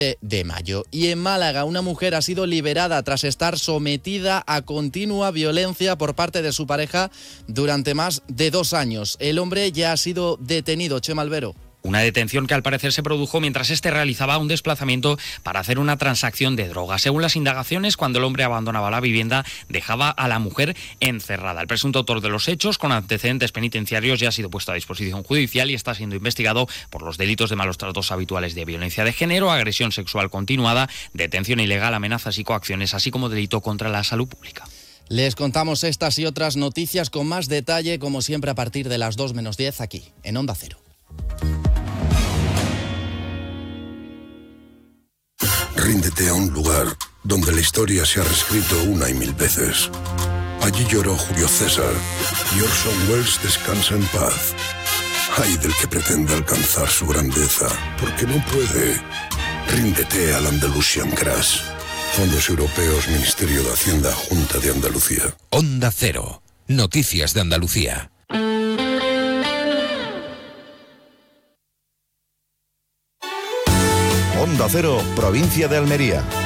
de mayo. Y en Málaga, una mujer ha sido liberada tras estar sometida a continua violencia por parte de su pareja durante más de 2 años. El hombre ya ha sido detenido. Chema Albero. Una detención que al parecer se produjo mientras este realizaba un desplazamiento para hacer una transacción de droga. Según las indagaciones, cuando el hombre abandonaba la vivienda, dejaba a la mujer encerrada. El presunto autor de los hechos, con antecedentes penitenciarios, ya ha sido puesto a disposición judicial y está siendo investigado por los delitos de malos tratos habituales de violencia de género, agresión sexual continuada, detención ilegal, amenazas y coacciones, así como delito contra la salud pública. Les contamos estas y otras noticias con más detalle, como siempre, a partir de las 2 menos 10 aquí, en Onda Cero. Ríndete a un lugar donde la historia se ha reescrito 1 y 1000 veces. Allí lloró Julio César y Orson Welles descansa en paz. Ay del que pretenda alcanzar su grandeza, porque no puede. Ríndete al Andalusian Crash. Fondos Europeos, Ministerio de Hacienda, Junta de Andalucía. Onda Cero. Noticias de Andalucía. Onda Cero, provincia de Almería.